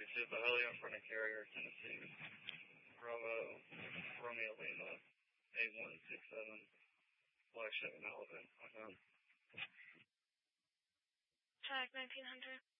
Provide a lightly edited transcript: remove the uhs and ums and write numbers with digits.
to Byhalia in front of Carrier, Tennessee. Bravo, Romeo Lima, 8167, Flagship in Alabama. Tag 1900.